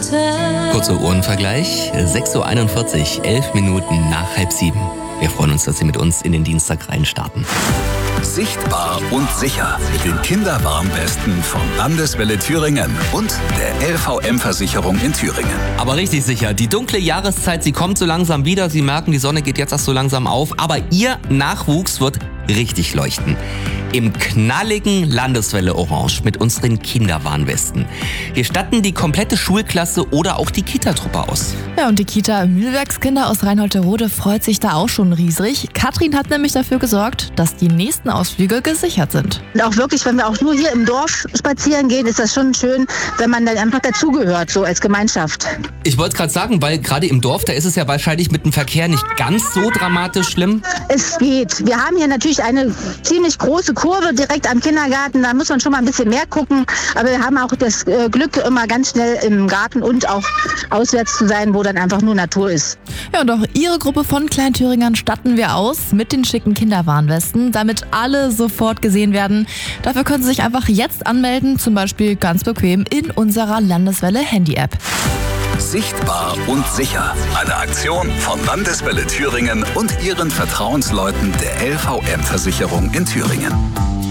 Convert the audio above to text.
Kurzer Uhrenvergleich, 6.41 Uhr, 11 Minuten nach 6:30. Wir freuen uns, dass Sie mit uns in den Dienstag reinstarten. Sichtbar und sicher. Den Kinderwarnwesten von Landeswelle Thüringen und der LVM-Versicherung in Thüringen. Aber richtig sicher, die dunkle Jahreszeit, sie kommt so langsam wieder. Sie merken, die Sonne geht jetzt erst so langsam auf. Aber Ihr Nachwuchs wird richtig leuchten. Im knalligen Landeswelle Orange mit unseren Kinderwarnwesten. Wir statten die komplette Schulklasse oder auch die Kita-Truppe aus. Ja, und die Kita Mühlwerkskinder aus Reinholterode freut sich da auch schon riesig. Katrin hat nämlich dafür gesorgt, dass die nächsten Ausflüge gesichert sind. Und auch wirklich, wenn wir auch nur hier im Dorf spazieren gehen, ist das schon schön, wenn man dann einfach dazugehört, so als Gemeinschaft. Ich wollte es gerade sagen, weil gerade im Dorf, da ist es ja wahrscheinlich mit dem Verkehr nicht ganz so dramatisch schlimm. Es geht. Wir haben hier natürlich eine ziemlich große Kurve direkt am Kindergarten. Da muss man schon mal ein bisschen mehr gucken. Aber wir haben auch das Glück, immer ganz schnell im Garten und auch auswärts zu sein, wo dann einfach nur Natur ist. Ja, und auch Ihre Gruppe von Kleinthüringern statten wir aus mit den schicken Kinderwarnwesten, damit alle sofort gesehen werden. Dafür können Sie sich einfach jetzt anmelden, zum Beispiel ganz bequem in unserer Landeswelle Handy-App. Sichtbar und sicher. Eine Aktion von Landeswelle Thüringen und ihren Vertrauensleuten der LVM-Versicherung in Thüringen.